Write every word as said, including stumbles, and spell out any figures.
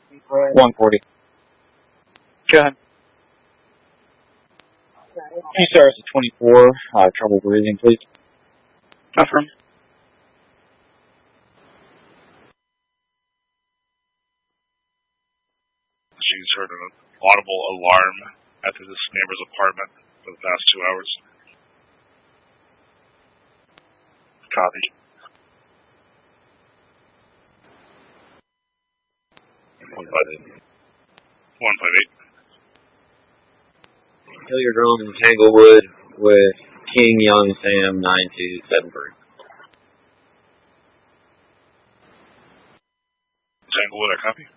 one forty. Go ahead. He starts at twenty-four. Uh, trouble breathing, please. Affirm. She's heard an audible alarm at this neighbor's apartment for the past two hours. Copy. One five eight. One five eight. Hilliard Drone in Tanglewood with King Young Sam nine two seven three. Tanglewood, I copy.